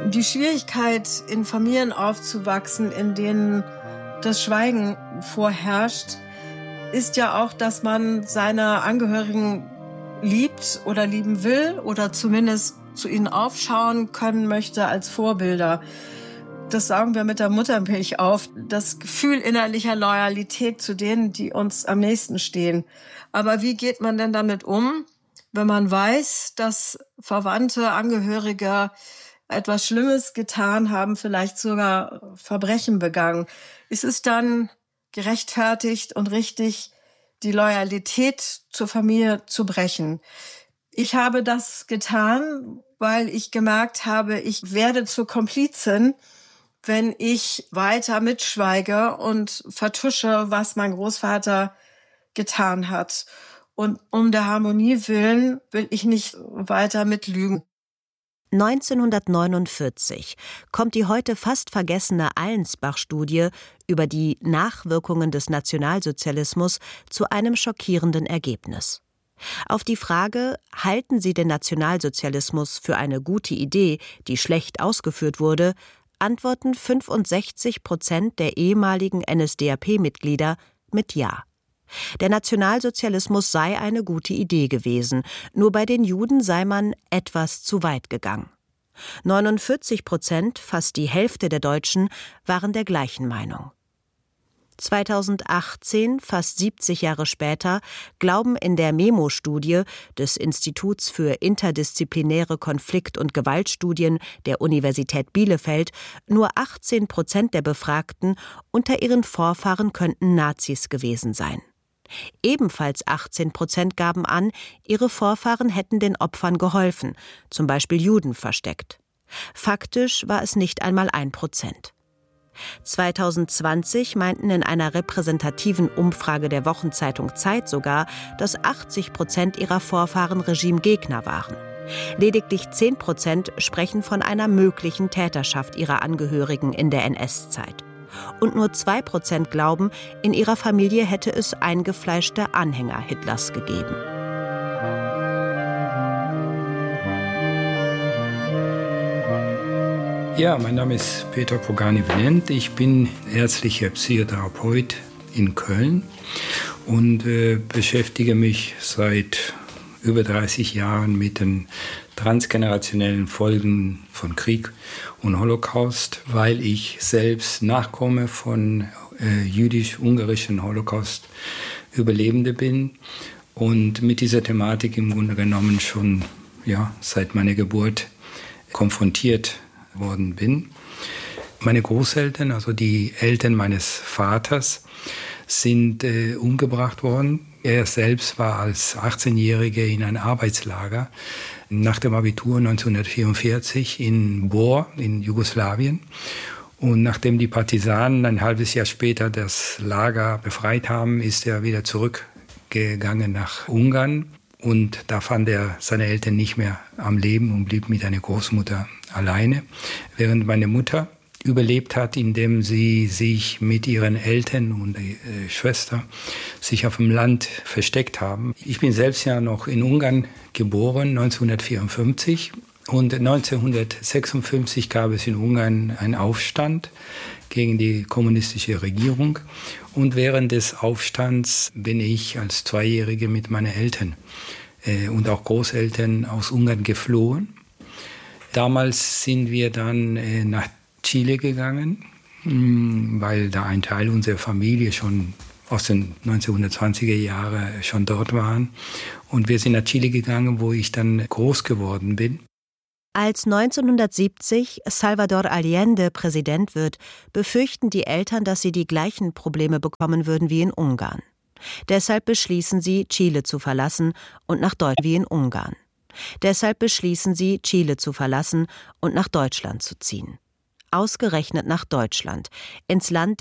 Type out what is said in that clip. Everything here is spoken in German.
Die Schwierigkeit, in Familien aufzuwachsen, in denen das Schweigen vorherrscht, ist ja auch, dass man seine Angehörigen liebt oder lieben will oder zumindest zu ihnen aufschauen können möchte als Vorbilder. Das saugen wir mit der Muttermilch auf. Das Gefühl innerlicher Loyalität zu denen, die uns am nächsten stehen. Aber wie geht man denn damit um, wenn man weiß, dass Verwandte, Angehörige etwas Schlimmes getan haben, vielleicht sogar Verbrechen begangen? Ist es dann gerechtfertigt und richtig, die Loyalität zur Familie zu brechen? Ich habe das getan, weil ich gemerkt habe, ich werde zur Komplizin, wenn ich weiter mitschweige und vertusche, was mein Großvater getan hat. Und um der Harmonie willen will ich nicht weiter mitlügen. 1949 kommt die heute fast vergessene Allensbach-Studie über die Nachwirkungen des Nationalsozialismus zu einem schockierenden Ergebnis. Auf die Frage, halten Sie den Nationalsozialismus für eine gute Idee, die schlecht ausgeführt wurde, antworten 65% der ehemaligen NSDAP-Mitglieder mit Ja. Der Nationalsozialismus sei eine gute Idee gewesen, nur bei den Juden sei man etwas zu weit gegangen. 49%, fast die Hälfte der Deutschen, waren der gleichen Meinung. 2018, fast 70 Jahre später, glauben in der MEMO-Studie des Instituts für interdisziplinäre Konflikt- und Gewaltstudien der Universität Bielefeld nur 18% der Befragten, unter ihren Vorfahren könnten Nazis gewesen sein. Ebenfalls 18% gaben an, ihre Vorfahren hätten den Opfern geholfen, zum Beispiel Juden versteckt. Faktisch war es nicht einmal 1%. 2020 meinten in einer repräsentativen Umfrage der Wochenzeitung Zeit sogar, dass 80% ihrer Vorfahren Regimegegner waren. Lediglich 10% sprechen von einer möglichen Täterschaft ihrer Angehörigen in der NS-Zeit. Und nur 2% glauben, in ihrer Familie hätte es eingefleischte Anhänger Hitlers gegeben. Ja, mein Name ist Peter Pogani-Venent. Ich bin ärztlicher Psychotherapeut in Köln und beschäftige mich seit über 30 Jahren mit den transgenerationellen Folgen von Krieg und Holocaust, weil ich selbst Nachkomme von jüdisch-ungarischen Holocaust-Überlebende bin und mit dieser Thematik im Grunde genommen schon seit meiner Geburt konfrontiert worden bin. Meine Großeltern, also die Eltern meines Vaters, sind umgebracht worden. Er selbst war als 18-Jähriger in ein Arbeitslager nach dem Abitur 1944 in Bor in Jugoslawien. Und nachdem die Partisanen ein halbes Jahr später das Lager befreit haben, ist er wieder zurückgegangen nach Ungarn. Und da fand er seine Eltern nicht mehr am Leben und blieb mit einer Großmutter alleine, während meine Mutter überlebt hat, indem sie sich mit ihren Eltern und Schwester sich auf dem Land versteckt haben. Ich bin selbst ja noch in Ungarn geboren, 1954. Und 1956 gab es in Ungarn einen Aufstand gegen die kommunistische Regierung. Und während des Aufstands bin ich als Zweijährige mit meinen Eltern und auch Großeltern aus Ungarn geflohen. Damals sind wir dann nach Chile gegangen, weil da ein Teil unserer Familie schon aus den 1920er Jahren schon dort waren. Und wir sind nach Chile gegangen, wo ich dann groß geworden bin. Als 1970 Salvador Allende Präsident wird, befürchten die Eltern, dass sie die gleichen Probleme bekommen würden wie in Ungarn. Deshalb beschließen sie, Chile zu verlassen und nach Deutschland wie in Ungarn. Deshalb beschließen sie, Chile zu verlassen und nach Deutschland zu ziehen. Ausgerechnet nach Deutschland, ins Land